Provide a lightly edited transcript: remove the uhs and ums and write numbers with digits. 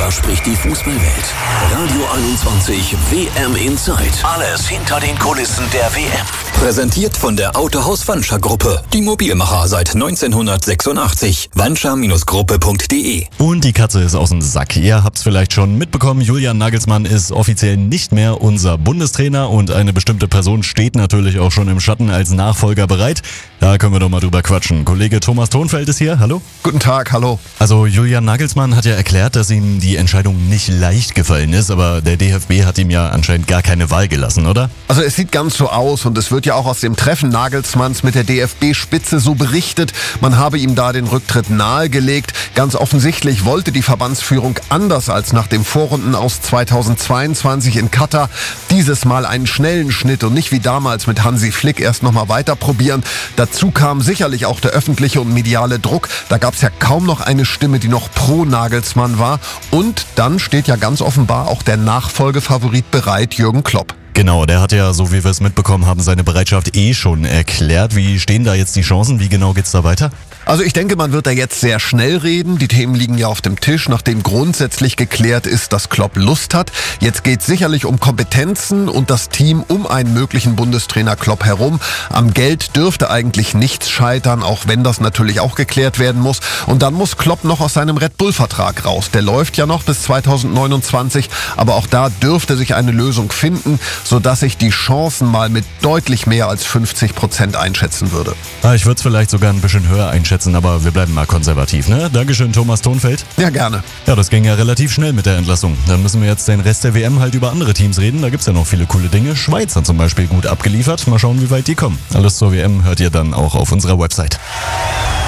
Da spricht die Fußballwelt. Radio 21 WM Inside. Alles hinter den Kulissen der WM. Präsentiert von der Autohaus Wanscher Gruppe. Die Mobilmacher seit 1986. Wanscher-Gruppe.de. Und die Katze ist aus dem Sack. Ihr habt's vielleicht schon mitbekommen, Julian Nagelsmann ist offiziell nicht mehr unser Bundestrainer und eine bestimmte Person steht natürlich auch schon im Schatten als Nachfolger bereit. Da können wir doch mal drüber quatschen. Kollege Thomas Thonfeld ist hier. Hallo. Guten Tag, hallo. Also Julian Nagelsmann hat ja erklärt, dass ihm die Entscheidung nicht leicht gefallen ist, aber der DFB hat ihm ja anscheinend gar keine Wahl gelassen, oder? Also es sieht ganz so aus und es wird ja auch aus dem Treffen Nagelsmanns mit der DFB-Spitze so berichtet, man habe ihm da den Rücktritt nahegelegt. Ganz offensichtlich wollte die Verbandsführung anders als nach dem Vorrunden aus 2022 in Katar dieses Mal einen schnellen Schnitt und nicht wie damals mit Hansi Flick erst nochmal weiter probieren. Dazu kam sicherlich auch der öffentliche und mediale Druck. Da gab es ja kaum noch eine Stimme, die noch pro Nagelsmann war. Und dann steht ja ganz offenbar auch der Nachfolgefavorit bereit, Jürgen Klopp. Genau, der hat ja, so wie wir es mitbekommen haben, seine Bereitschaft schon erklärt. Wie stehen da jetzt die Chancen? Wie genau geht's da weiter? Also ich denke, man wird da jetzt sehr schnell reden. Die Themen liegen ja auf dem Tisch, nachdem grundsätzlich geklärt ist, dass Klopp Lust hat. Jetzt geht es sicherlich um Kompetenzen und das Team um einen möglichen Bundestrainer Klopp herum. Am Geld dürfte eigentlich nichts scheitern, auch wenn das natürlich auch geklärt werden muss. Und dann muss Klopp noch aus seinem Red Bull-Vertrag raus. Der läuft ja noch bis 2029, aber auch da dürfte sich eine Lösung finden, sodass ich die Chancen mal mit deutlich mehr als 50% einschätzen würde. Ich würde es vielleicht sogar ein bisschen höher einschätzen, aber wir bleiben mal konservativ, ne? Dankeschön, Thomas Thonfeld. Ja, gerne. Ja, das ging ja relativ schnell mit der Entlassung. Dann müssen wir jetzt den Rest der WM halt über andere Teams reden. Da gibt's ja noch viele coole Dinge. Schweiz hat zum Beispiel gut abgeliefert. Mal schauen, wie weit die kommen. Alles zur WM hört ihr dann auch auf unserer Website.